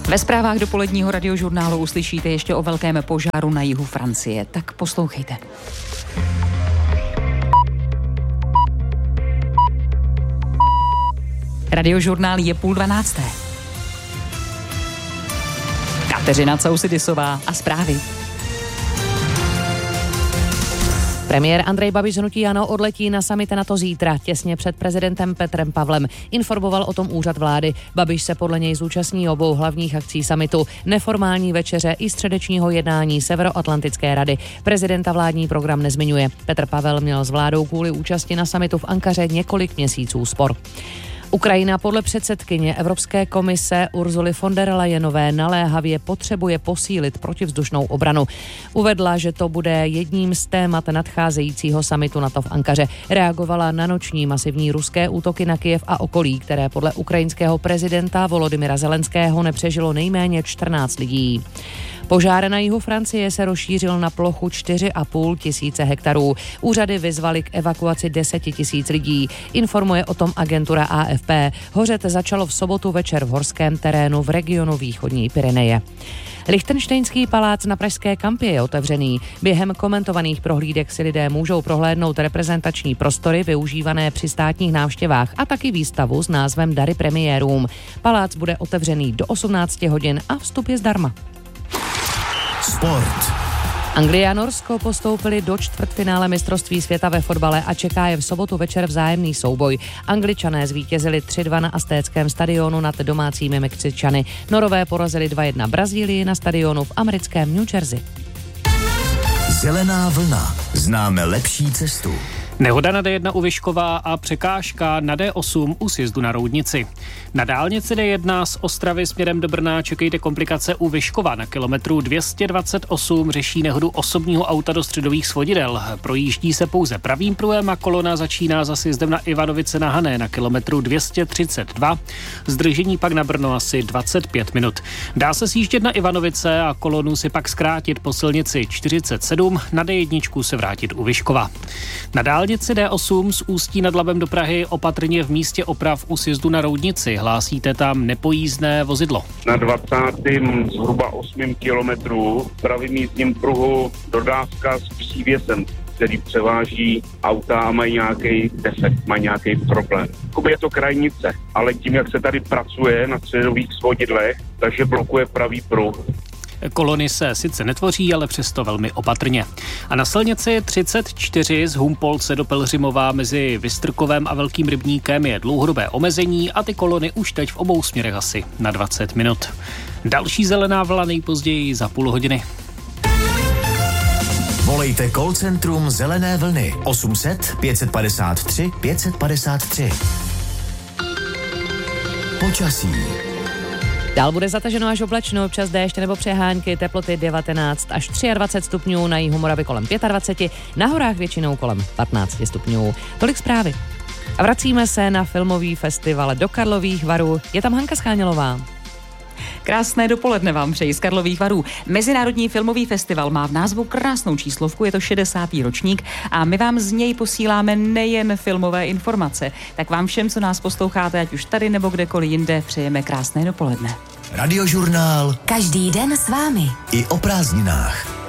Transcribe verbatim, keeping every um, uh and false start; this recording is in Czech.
Ve zprávách dopoledního radiožurnálu uslyšíte ještě o velkém požáru na jihu Francie. Tak poslouchejte. Radiožurnál je půl dvanácté. Kateřina Causidisová a zprávy. Premiér Andrej Babiš z hnutí ANO odletí na summit NATO zítra, těsně před prezidentem Petrem Pavlem. Informoval o tom úřad vlády. Babiš se podle něj zúčastní obou hlavních akcí summitu, neformální večeře i středečního jednání Severoatlantické rady. Prezidenta vládní program nezmiňuje. Petr Pavel měl s vládou kvůli účasti na summitu v Ankaře několik měsíců spor. Ukrajina podle předsedkyně Evropské komise Ursuly von der Leyenové naléhavě potřebuje posílit protivzdušnou obranu. Uvedla, že to bude jedním z témat nadcházejícího summitu NATO v Ankaře. Reagovala na noční masivní ruské útoky na Kyjev a okolí, které podle ukrajinského prezidenta Volodymyra Zelenského nepřežilo nejméně čtrnáct lidí. Požár na jihu Francie se rozšířil na plochu čtyři a půl tisíce hektarů. Úřady vyzvaly k evakuaci deset tisíc lidí. Informuje o tom agentura A F P. Hořet začalo v sobotu večer v horském terénu v regionu východní Pyreneje. Lichtenštejnský palác na pražské Kampě je otevřený. Během komentovaných prohlídek si lidé můžou prohlédnout reprezentační prostory využívané při státních návštěvách a taky výstavu s názvem Dary premiérům. Palác bude otevřený do osmnácti hodin a vstup je zdarma. Sport. Anglie a Norsko postoupili do čtvrtfinále mistrovství světa ve fotbale a čeká je v sobotu večer vzájemný souboj. Angličané zvítězili tři dva na aztéckém stadionu nad domácími Mexičany. Norové porazili dva jedna Brazílii na stadionu v americkém New Jersey. Zelená vlna. Známe lepší cestu. Nehoda na D jedna u Vyškova a překážka na D osm u sjezdu na Roudnici. Na dálnici D jedna z Ostravy směrem do Brna čekejte komplikace u Vyškova. Na kilometru dvě stě dvacet osm řeší nehodu osobního auta do středových svodidel. Projíždí se pouze pravým pruhem a kolona začíná za sjezdem na Ivanovice na Hané na kilometru dvě stě třicet dva. Zdržení pak na Brno asi dvacet pět minut. Dá se sjíždět na Ivanovice a kolonu si pak zkrátit po silnici čtyřicet sedm, na D jedna se vrátit u Vyškova. Na dálnici D osm z Ústí nad Labem do Prahy opatrně v místě oprav u sjezdu na Roudnici. Hlásíte tam nepojízdné vozidlo. Na dvacátém zhruba osmém kilometru v pravým jízdním pruhu dodávka s přívěsem, který převáží auta a mají nějaký defekt, mají nějaký problém. Jakoby je to krajnice, ale tím, jak se tady pracuje na středových svodidlech, takže blokuje pravý pruh. Kolony se sice netvoří, ale přesto velmi opatrně. A na silnici třicet čtyři z Humpolce do Pelhřimova mezi Vystrkovem a Velkým Rybníkem je dlouhodobé omezení a ty kolony už teď v obou směrech asi na dvacet minut. Další zelená vlna nejpozději za půl hodiny. Volejte call centrum Zelené vlny osm set pět padesát tři pět padesát tři. Počasí. Dál bude zataženo až oblačno, občas déšť nebo přehánky, teploty devatenáct až dvacet tři stupňů, na jihu Moravy kolem dvacet pět, na horách většinou kolem patnáct stupňů. Tolik zprávy. A vracíme se na filmový festival do Karlových Varů. Je tam Hanka Schánělová. Krásné dopoledne vám přeji z Karlových Varů. Mezinárodní filmový festival má v názvu krásnou číslovku, je to šedesátý ročník a my vám z něj posíláme nejen filmové informace. Tak vám všem, co nás posloucháte, ať už tady nebo kdekoliv jinde, přejeme krásné dopoledne. Radiožurnál. Každý den s vámi. I o prázdninách.